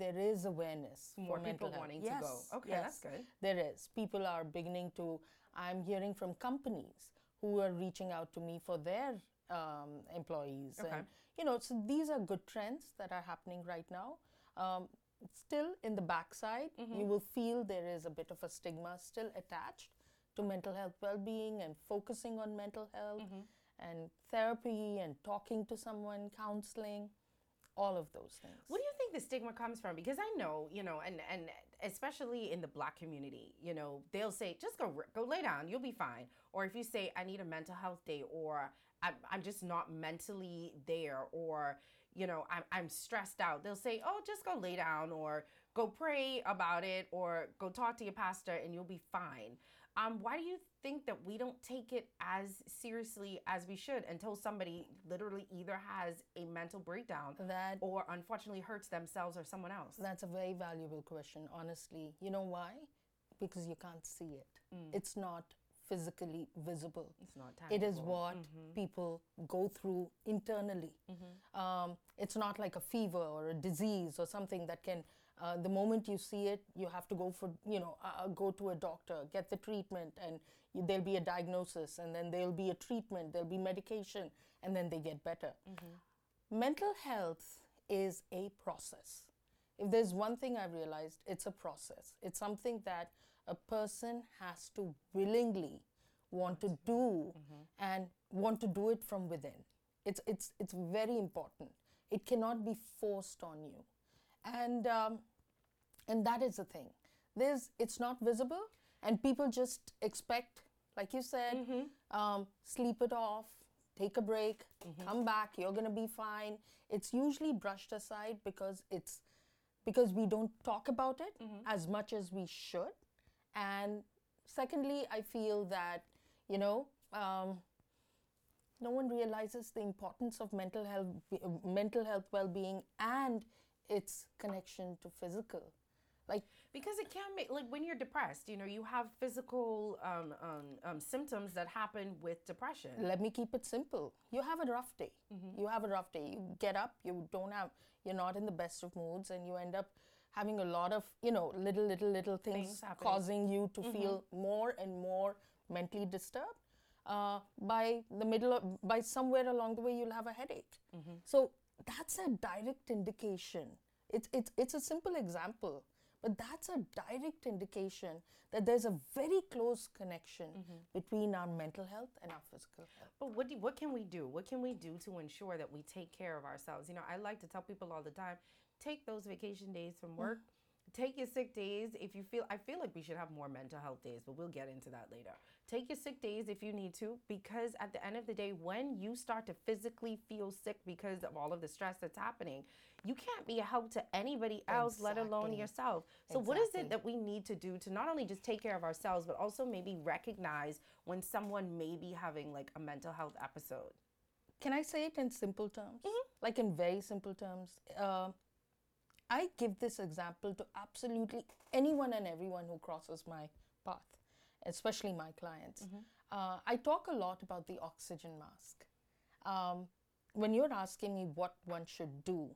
there is awareness More for mental people health. wanting Yes, to go. Okay, yes, that's good. There is. People are beginning to, I'm hearing from companies who are reaching out to me for their employees. Okay. And, you know, so these are good trends that are happening right now. Um, Still in the backside, you will feel there is a bit of a stigma still attached to mental health well-being and focusing on mental health and therapy and talking to someone, counseling, all of those things. What do you think the stigma comes from? Because I know, and especially in the Black community, they'll say, just go lay down, you'll be fine. Or if you say, I need a mental health day, or I'm just not mentally there, or, I'm stressed out, they'll say, oh, just go lay down, or go pray about it, or go talk to your pastor and you'll be fine. Why do you think that we don't take it as seriously as we should until somebody literally either has a mental breakdown or unfortunately hurts themselves or someone else? That's a very valuable question, honestly. You know why? Because you can't see it. It's not physically visible. It's not tangible. It is what people go through internally. It's not like a fever or a disease or something that can, the moment you see it, you have to go for, go to a doctor, get the treatment, and there'll be a diagnosis, and then there'll be a treatment, there'll be medication, and then they get better. Mental health is a process. If there's one thing I've realized, it's a process. It's something that a person has to willingly want to do and want to do it from within. It's very important. It cannot be forced on you. And that is the thing. It's not visible, and people just expect, like you said, sleep it off, take a break, come back, you're going to be fine. It's usually brushed aside because we don't talk about it as much as we should. And secondly, I feel that, no one realizes the importance of mental health well-being and its connection to physical. Because it can make, like when you're depressed, you have physical symptoms that happen with depression. Let me keep it simple. You have a rough day. You have a rough day. You get up, you're not in the best of moods, and you end up having a lot of, little things causing you to feel more and more mentally disturbed. By somewhere along the way, you'll have a headache. So that's a direct indication. It's a simple example. But that's a direct indication that there's a very close connection between our mental health and our physical health. But what can we do? What can we do to ensure that we take care of ourselves? I like to tell people all the time, take those vacation days from work. Take your sick days if you feel. I feel like we should have more mental health days, but we'll get into that later. Take your sick days if you need to, because at the end of the day, when you start to physically feel sick because of all of the stress that's happening, you can't be a help to anybody else, let alone yourself. So what is it that we need to do to not only just take care of ourselves, but also maybe recognize when someone may be having like a mental health episode? Can I say it in simple terms? Like in very simple terms? I give this example to absolutely anyone and everyone who crosses my path, especially my clients. I talk a lot about the oxygen mask. When you're asking me what one should do,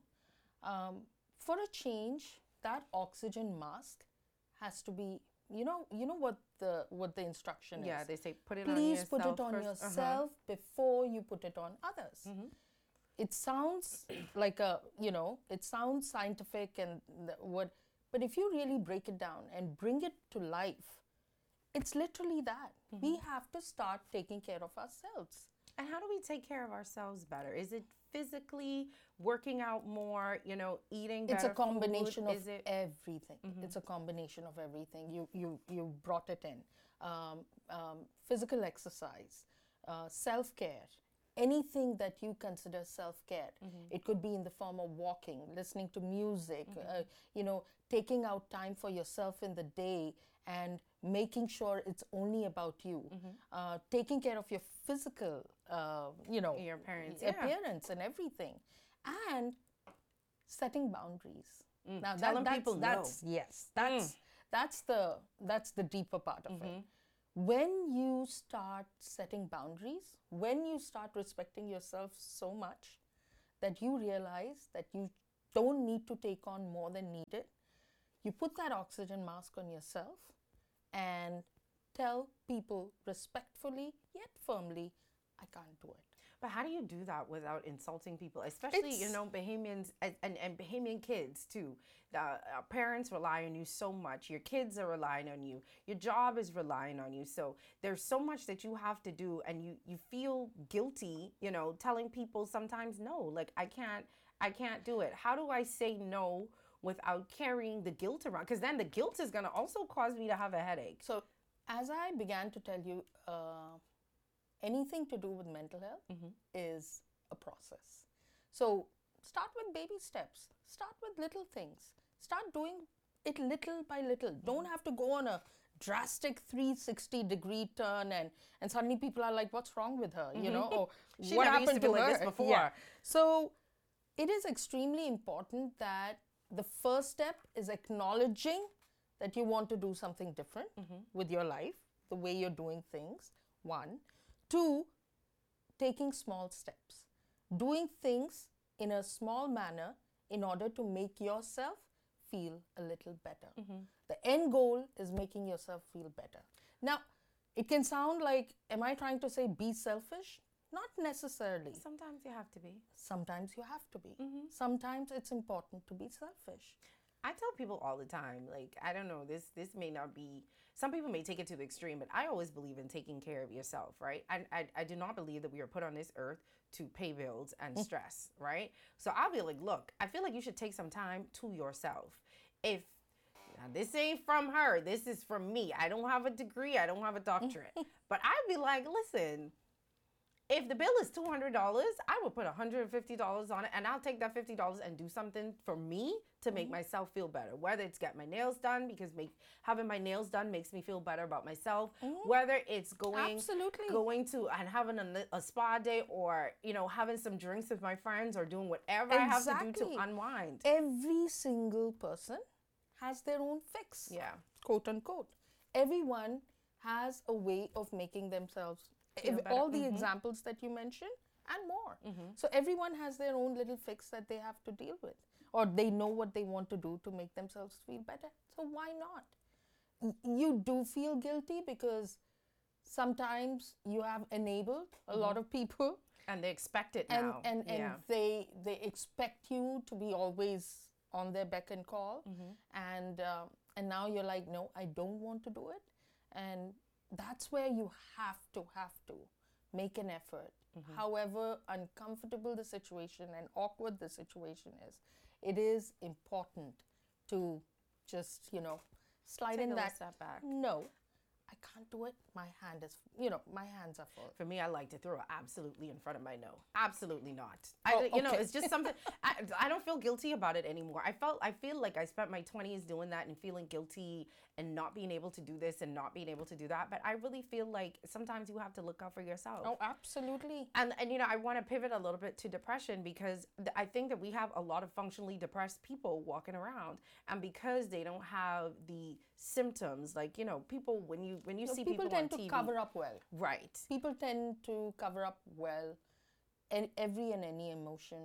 for a change, that oxygen mask has to be, you know what the instruction is. Yeah, they say put it on yourself. Please put it on yourself before you put it on others. It sounds like it sounds scientific but if you really break it down and bring it to life, it's literally that. We have to start taking care of ourselves. And how do we take care of ourselves better? Is it physically working out more, eating better? It's a combination food? of everything. It's a combination of everything. You brought it in. Physical exercise, self-care, anything that you consider self-care. It could be in the form of walking, listening to music, taking out time for yourself in the day and making sure it's only about you. Taking care of your physical, your parents, appearance and everything. And setting boundaries. Now, telling people that's the deeper part of it. When you start setting boundaries, when you start respecting yourself so much that you realize that you don't need to take on more than needed, you put that oxygen mask on yourself and tell people respectfully yet firmly, I can't do it. But how do you do that without insulting people, especially Bahamians and Bahamian kids too? Parents rely on you so much. Your kids are relying on you. Your job is relying on you. So there's so much that you have to do, and you feel guilty, telling people sometimes no, like I can't do it. How do I say no without carrying the guilt around? Because then the guilt is gonna also cause me to have a headache. So as I began to tell you, anything to do with mental health is a process. So start with baby steps. Start with little things. Start doing it little by little. Don't have to go on a drastic 360-degree turn and suddenly people are like, what's wrong with her? Or She what never used happened to to be like her? this before. Yeah. So it is extremely important that the first step is acknowledging that you want to do something different with your life, the way you're doing things, 1. 2, taking small steps, doing things in a small manner in order to make yourself feel a little better. The end goal is making yourself feel better. Now, it can sound like, am I trying to say be selfish? Not necessarily. Sometimes you have to be. Sometimes you have to be. Sometimes it's important to be selfish. I tell people all the time, like, I don't know, this may not be, some people may take it to the extreme, but I always believe in taking care of yourself, right? I do not believe that we are put on this earth to pay bills and stress, right? So I'll be like, look, I feel like you should take some time to yourself. If now, this ain't from her, this is from me. I don't have a degree, I don't have a doctorate. But I'd be like, listen, if the bill is $200, I would put $150 on it, and I'll take that $50 and do something for me to make myself feel better. Whether it's get my nails done, because having my nails done makes me feel better about myself. Whether it's going to and having a spa day, or having some drinks with my friends, or doing whatever I have to do to unwind. Every single person has their own fix. Yeah, quote unquote. Everyone has a way of making themselves. All the examples that you mentioned and more. So everyone has their own little fix that they have to deal with, or they know what they want to do to make themselves feel better. So why not? You do feel guilty because sometimes you have enabled a lot of people, and they expect it now. And they expect you to be always on their beck and call, and now you're like, no, I don't want to do it. And that's where you have to make an effort. However uncomfortable the situation and awkward the situation is, it is important to just, slide Take in a that step back. No, I can't do it. My hands are full. For me, I like to throw absolutely in front of my no. Absolutely not. Okay. It's just something. I don't feel guilty about it anymore. I feel like I spent my 20s doing that and feeling guilty and not being able to do this and not being able to do that. But I really feel like sometimes you have to look out for yourself. Oh, absolutely. And I want to pivot a little bit to depression, because I think that we have a lot of functionally depressed people walking around, and because they don't have the symptoms, like people when you see people tend on TV, to cover up well. right? People tend to cover up well, and every and any emotion.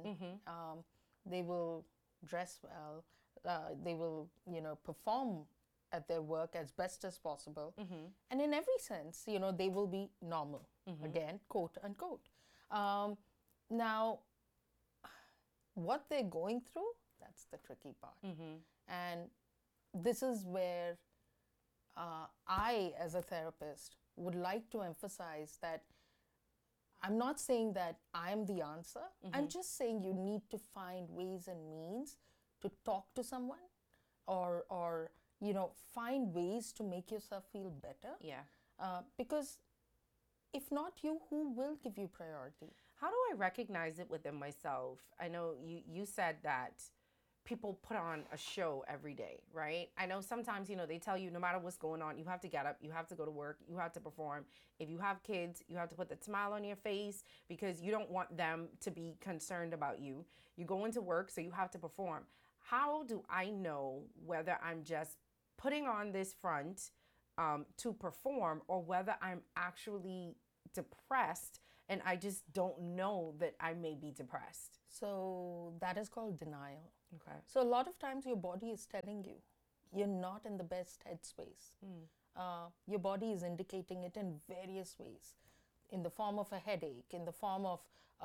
They will dress well. They will perform at their work as best as possible, and in every sense, they will be normal. Again, quote unquote. Now, what they're going through, that's the tricky part, and this is where I, as a therapist, would like to emphasize that I'm not saying that I'm the answer. I'm just saying you need to find ways and means to talk to someone, or find ways to make yourself feel better. Yeah. Because if not you, who will give you priority? How do I recognize it within myself? I know you said that people put on a show every day, right? I know sometimes, they tell you no matter what's going on, you have to get up, you have to go to work, you have to perform. If you have kids, you have to put that smile on your face because you don't want them to be concerned about you. You go into work, so you have to perform. How do I know whether I'm just putting on this front to perform, or whether I'm actually depressed and I just don't know that I may be depressed? So that is called denial. Okay. So a lot of times your body is telling you you're not in the best headspace. Your body is indicating it in various ways, in the form of a headache, in the form of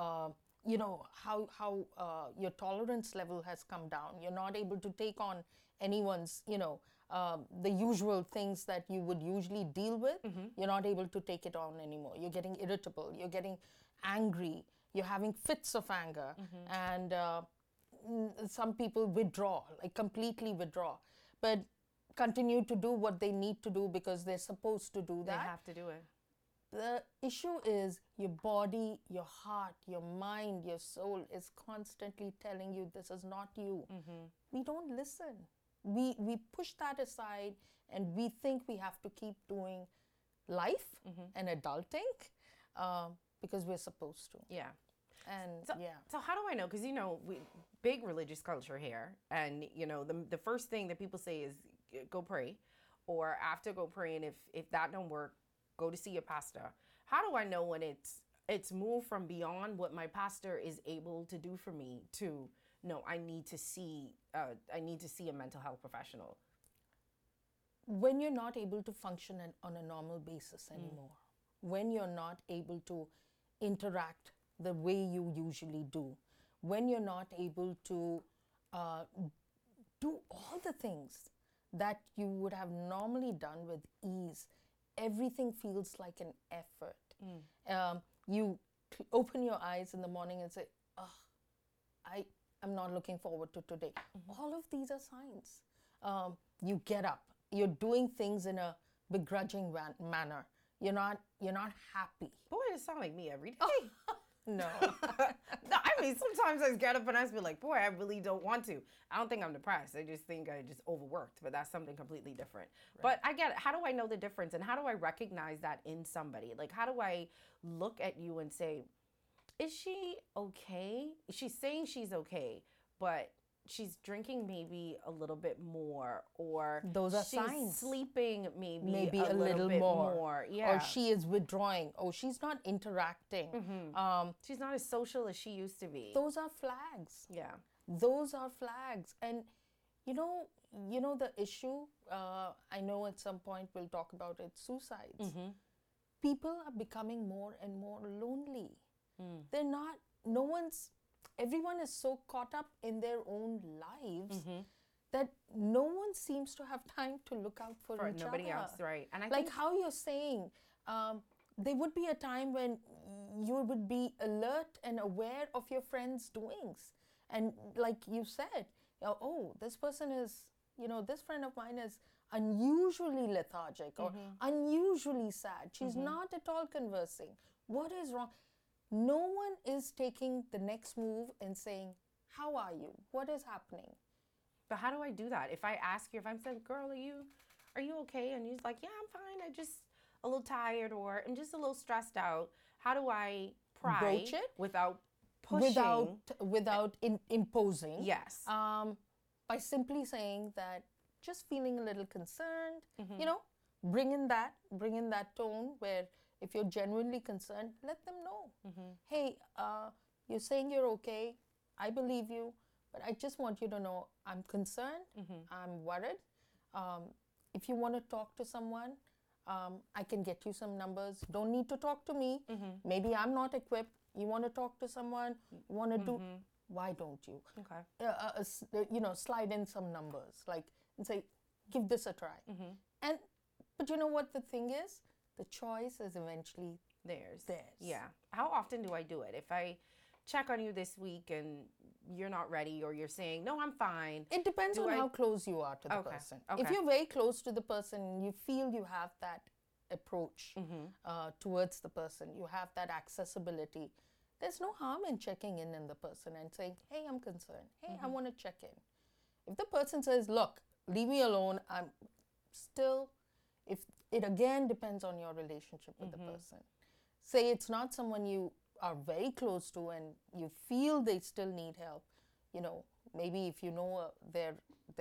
how your tolerance level has come down. You're not able to take on anyone's the usual things that you would usually deal with. You're not able to take it on anymore. You're getting irritable. You're getting angry. You're having fits of anger, and some people withdraw, like completely withdraw, but continue to do what they need to do because they're supposed to do that. They have to do it. The issue is your body, your heart, your mind, your soul is constantly telling you this is not you. We don't listen. We push that aside and we think we have to keep doing life and adulting because we're supposed to. Yeah. And So how do I know? Because we big religious culture here, and the first thing that people say is go pray, or after go pray, and if that don't work, go to see your pastor. How do I know when it's moved from beyond what my pastor is able to do for me to no, I need to see a mental health professional? When you're not able to function on a normal basis anymore, when you're not able to interact the way you usually do, when you're not able to do all the things that you would have normally done with ease, everything feels like an effort. You open your eyes in the morning and say, oh, I'm not looking forward to today. All of these are signs. You get up, you're doing things in a begrudging manner. You're not happy. Boy, it sounds like me every day. No. No, I mean, sometimes I get up and I just be like, boy, I really don't want to. I don't think I'm depressed. I just think I just overworked, but that's something completely different. Right. But I get it. How do I know the difference? And how do I recognize that in somebody? Like, how do I look at you and say, is she okay? She's saying she's okay, but she's drinking maybe a little bit more, or those are she's signs. Sleeping maybe a little bit more. Yeah. Or she is withdrawing. Oh, she's not interacting. She's not as social as she used to be. Those are flags. Yeah. Those are flags. And you know the issue, I know at some point we'll talk about it, suicides. People are becoming more and more lonely. They're not, everyone is so caught up in their own lives that no one seems to have time to look out for each other. Nobody else, right? And I like how you're saying, there would be a time when you would be alert and aware of your friends' doings. And like you said, oh, this person is, this friend of mine is unusually lethargic or unusually sad. She's not at all conversing. What is wrong? No one is taking the next move and saying, how are you? What is happening? But how do I do that? If I ask you, if I'm saying, girl, are you okay? And you're like, yeah, I'm fine. I just a little tired, or I'm just a little stressed out. How do I pry broach it without pushing? Without imposing. Yes. By simply saying that, just feeling a little concerned, bring in that tone where if you're genuinely concerned, let them know. Hey, you're saying you're okay. I believe you, but I just want you to know I'm concerned. I'm worried. If you want to talk to someone, I can get you some numbers. Don't need to talk to me. Maybe I'm not equipped. You want to talk to someone, you want to do, why don't you? Okay. Slide in some numbers, and say, give this a try. But you know what the thing is? The choice is eventually theirs. Yeah. How often do I do it? If I check on you this week and you're not ready, or you're saying, no, I'm fine. It depends on how close you are to the person. Okay. If you're very close to the person, you feel you have that approach towards the person, you have that accessibility, there's no harm in checking in the person and saying, hey, I'm concerned. Hey, I want to check in. If the person says, look, leave me alone, I'm still, if it again depends on your relationship with the person. Say it's not someone you are very close to and you feel they still need help. Maybe if their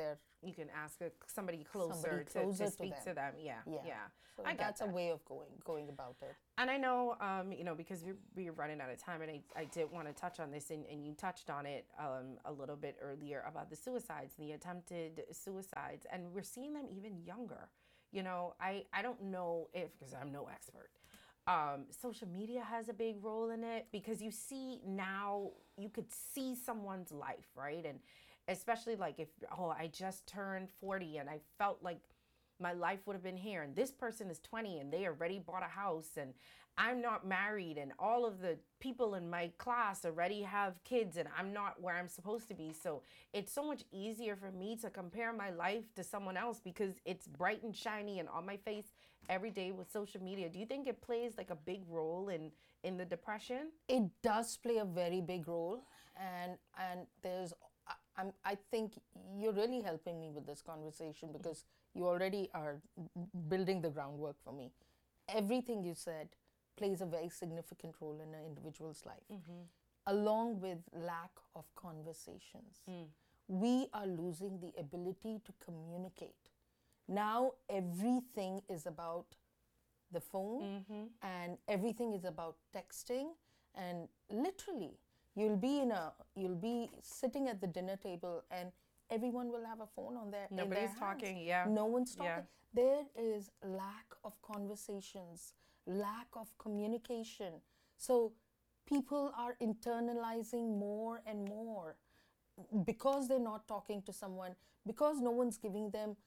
you can ask somebody closer, Somebody to closer to speak them. to them. Yeah, Yeah. yeah. So I get that's a that. way of going about it. And I know, because we're running out of time, and I did want to touch on this, and you touched on it a little bit earlier about the suicides, the attempted suicides, and we're seeing them even younger. I don't know if, because I'm no expert, social media has a big role in it, because you see now, you could see someone's life, right? And especially like if, oh, I just turned 40 and I felt like my life would have been here, and this person is 20 and they already bought a house, and I'm not married, and all of the people in my class already have kids, and I'm not where I'm supposed to be. So it's so much easier for me to compare my life to someone else, because it's bright and shiny and on my face every day with social media. Do you think it plays like a big role in the depression? It does play a very big role, and there's I think you're really helping me with this conversation, because you already are building the groundwork for me. Everything you said plays a very significant role in an individual's life, along with lack of conversations. We are losing the ability to communicate. Now everything is about the phone, and everything is about texting, and literally you'll be sitting at the dinner table, and everyone will have a phone on their in their Nobody's hands. talking, yeah. No one's talking. Yeah. There is lack of conversations, lack of communication. So people are internalizing more and more, because they're not talking to someone, because no one's giving them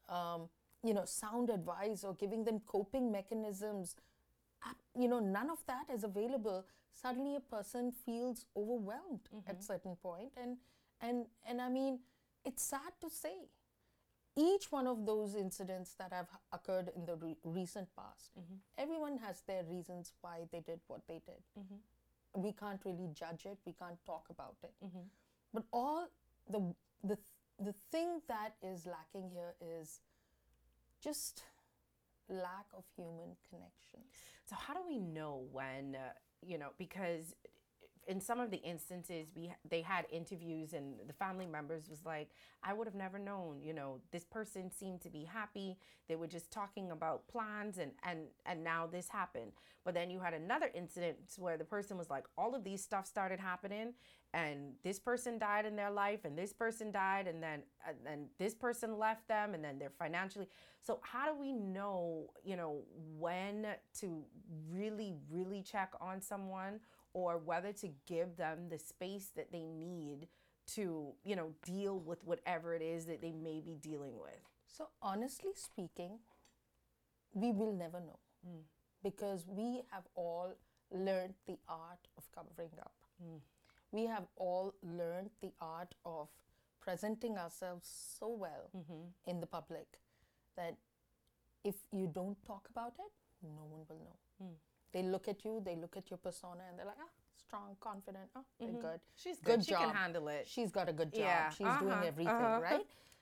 sound advice or giving them coping mechanisms. None of that is available. Suddenly a person feels overwhelmed at certain point, and I mean, it's sad to say, each one of those incidents that have occurred in the recent past, everyone has their reasons why they did what they did. We can't really judge it, we can't talk about it. But all the thing that is lacking here is just lack of human connections. So how do we know when, because in some of the instances they had interviews, and the family members was like, I would have never known, this person seemed to be happy. They were just talking about plans, and now this happened. But then you had another incident where the person was like, all of these stuff started happening, and this person died in their life, and this person died, and then this person left them, and then they're financially. So how do we know, when to really, really check on someone, or whether to give them the space that they need to, deal with whatever it is that they may be dealing with? So honestly speaking, we will never know, because we have all learned the art of covering up. We have all learned the art of presenting ourselves so well in the public that if you don't talk about it, no one will know. They look at you, they look at your persona, and they're like, strong, confident, they're good. She's good. She job. can handle it. She's got a good job. Yeah. She's doing everything, right?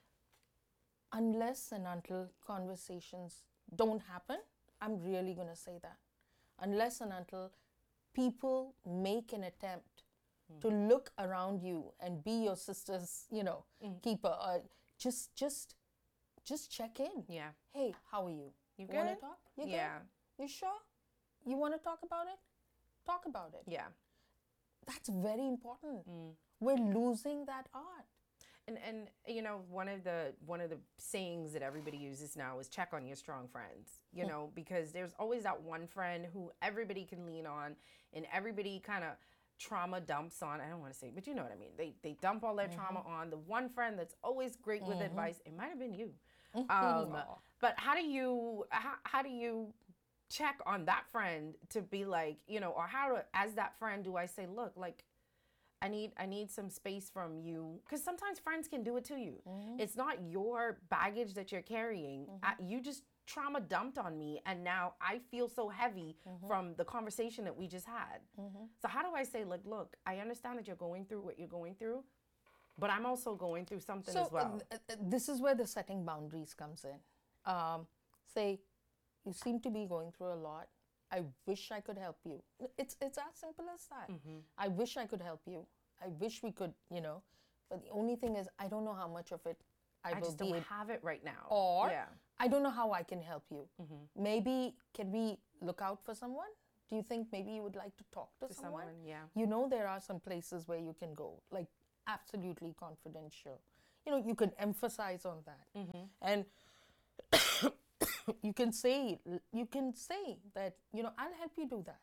Unless and until conversations don't happen, I'm really going to say that. Unless and until people make an attempt to look around you and be your sister's, keeper, just check in. Yeah. Hey, how are you? You want good? to talk? You Yeah. good? You sure? You want to talk about it? Talk about it. Yeah. That's very important. We're losing that art. And one of the sayings that everybody uses now is check on your strong friends, because there's always that one friend who everybody can lean on, and everybody kind of trauma dumps on. I don't want to say, but you know what I mean. They dump all their trauma on the one friend that's always great with advice. It might have been you. But how do you check on that friend to be like, or as that friend, do I say, look, like, I need some space from you, because sometimes friends can do it to you. It's not your baggage that you're carrying. You just trauma dumped on me, and now I feel so heavy from the conversation that we just had. So how do I say, like, look, I understand that you're going through what you're going through, but I'm also going through something as well. This is where the setting boundaries comes in. Say, you seem to be going through a lot. I wish I could help you. It's as simple as that. I wish I could help you. I wish we could, but the only thing is, I don't know how much of it I will just be don't able, have it right now. or yeah. I don't know how I can help you. Maybe can we look out for someone? Do you think maybe you would like to talk to someone? Yeah. You know, there are some places where you can go, like absolutely confidential. You know, you can emphasize on that, and you can say that, you know, I'll help you do that.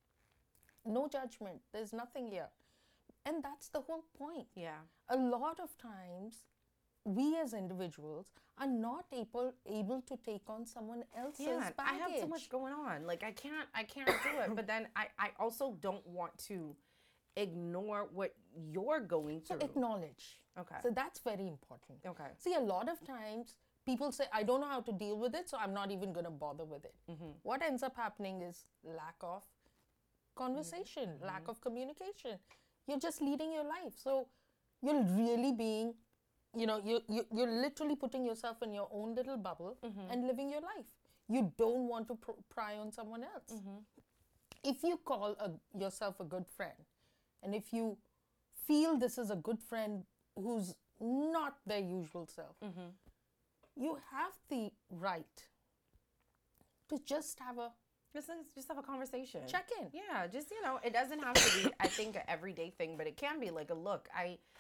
No judgment. There's nothing here, and that's the whole point. Yeah. A lot of times, we as individuals are not able to take on someone else's baggage. I have so much going on. Like I can't do it. But then I also don't want to ignore what you're going through. So acknowledge. Okay. So that's very important. Okay. See, a lot of times people say, I don't know how to deal with it, so I'm not even going to bother with it. What ends up happening is lack of conversation, lack of communication. You're just leading your life. So you're really being, you know, you're literally putting yourself in your own little bubble and living your life. You don't want to pry on someone else. If you call yourself a good friend, and if you feel this is a good friend who's not their usual self, you have the right to just have a just have a conversation. check in. Yeah, just, you know, it doesn't have to be, I think, an everyday thing, but it can be like a look.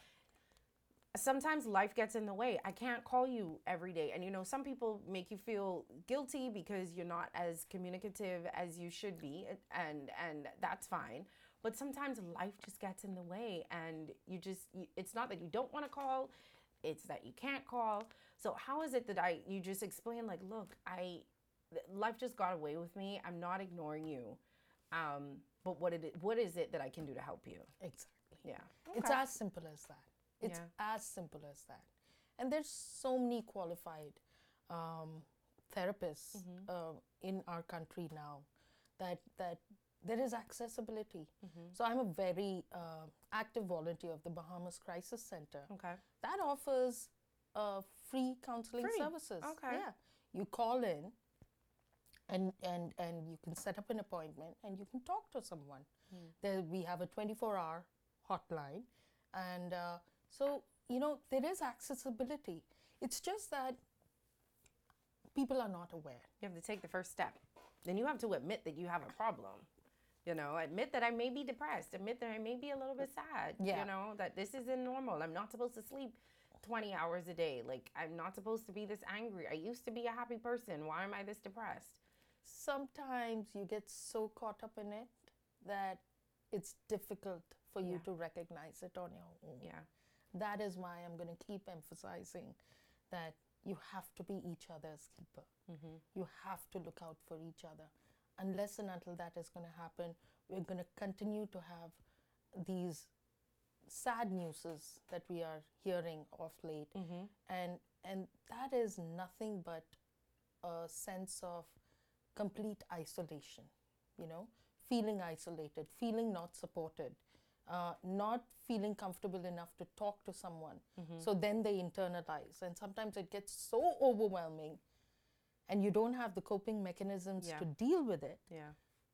Sometimes life gets in the way. I can't call you every day. And, you know, some people make you feel guilty because you're not as communicative as you should be. And that's fine. But sometimes life just gets in the way. And it's not that you don't want to call. It's that you can't call. So how is it that you just explain, like, look, life just got away with me. I'm not ignoring you. But what is it that I can do to help you? Exactly. Yeah. It's Okay. as simple as that. It's as simple as that. And there's so many qualified therapists in our country now that there is accessibility. So I'm a very active volunteer of the Bahamas Crisis Center. Okay. That offers free counseling services. Okay. Yeah. You call in and you can set up an appointment and you can talk to someone. There we have a 24-hour hotline, and so, you know, there is accessibility. It's just that people are not aware. You have to take the first step. Then you have to admit that you have a problem. You know, admit that I may be depressed. Admit that I may be a little bit sad. Yeah. You know, that this isn't normal. I'm not supposed to sleep 20 hours a day. Like, I'm not supposed to be this angry. I used to be a happy person. Why am I this depressed? Sometimes you get so caught up in it that it's difficult for you to recognize it on your own. Yeah. That is why I'm going to keep emphasizing that you have to be each other's keeper. You have to look out for each other. Unless and until that is going to happen, we're going to continue to have these sad newses that we are hearing of late. And that is nothing but a sense of complete isolation, you know, feeling isolated, feeling not supported, not feeling comfortable enough to talk to someone. So then they internalize, and sometimes it gets so overwhelming and you don't have the coping mechanisms to deal with it. Yeah.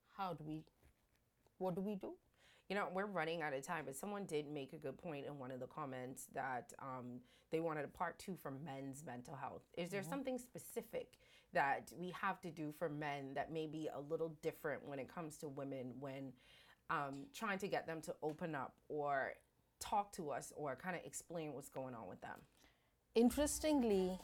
What do we do? You know, we're running out of time, but someone did make a good point in one of the comments that they wanted a part 2 for men's mental health. Is there something specific that we have to do for men that may be a little different when it comes to women when trying to get them to open up or talk to us or kind of explain what's going on with them? Interestingly,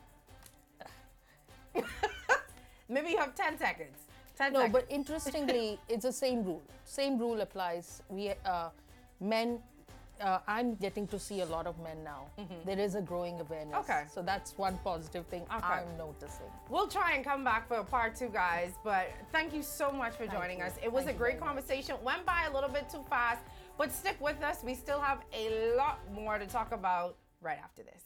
maybe you have 10 seconds. 10 no, seconds. but interestingly, it's the same rule. Same rule applies. Men, I'm getting to see a lot of men now. There is a growing awareness. Okay. So that's one positive thing I'm noticing. We'll try and come back for a part 2, guys. But thank you so much for joining us. It was a great conversation. Went by a little bit too fast, but stick with us. We still have a lot more to talk about right after this.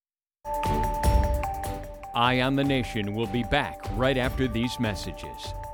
Eye on the Nation will be back right after these messages.